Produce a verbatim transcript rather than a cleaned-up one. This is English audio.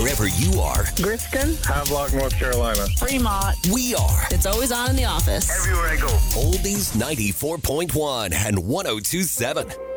wherever you are. Griston, Havelock, North Carolina. Fremont. We are It's always on in the office. Everywhere I go. Oldies ninety-four point one and one oh two point seven.